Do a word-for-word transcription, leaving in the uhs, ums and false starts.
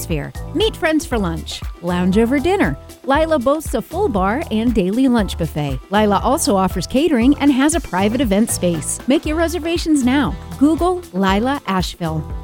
atmosphere. Meet friends for lunch. Lounge over dinner. Lila boasts a full bar and daily lunch buffet. Lila also offers catering and has a private event space. Make your reservations now. Google Lila Asheville.